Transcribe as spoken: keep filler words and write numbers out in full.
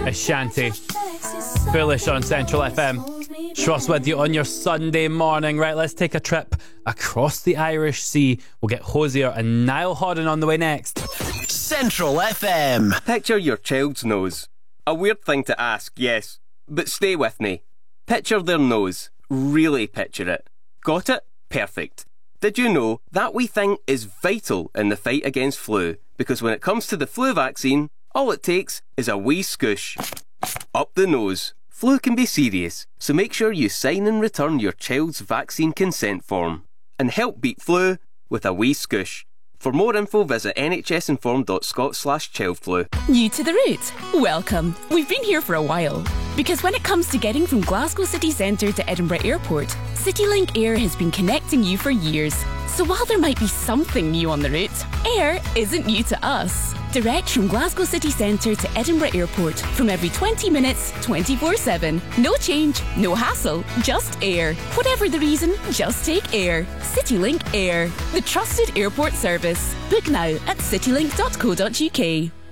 Ashanti. Foolish on Central F M. Shross with you on your Sunday morning. Right, let's take a trip across the Irish Sea. We'll get Hosier and Niall Hodden on the way next. Central F M. Picture your child's nose. A weird thing to ask, yes, but stay with me. Picture their nose. Really picture it. Got it? Perfect. Did you know that wee thing is vital in the fight against flu? Because when it comes to the flu vaccine, all it takes is a wee scoosh. Up the nose. Flu can be serious, so make sure you sign and return your child's vaccine consent form. And help beat flu with a wee scoosh. For more info, visit nhsinform.scot slash childflu. New to the route? Welcome. We've been here for a while. Because when it comes to getting from Glasgow city centre to Edinburgh Airport, CityLink Air has been connecting you for years. So while there might be something new on the route, Air isn't new to us. Direct from Glasgow city centre to Edinburgh Airport from every twenty minutes, twenty-four seven. No change, no hassle, just Air. Whatever the reason, just take Air. CityLink Air, the trusted airport service. Book now at citylink dot co dot uk.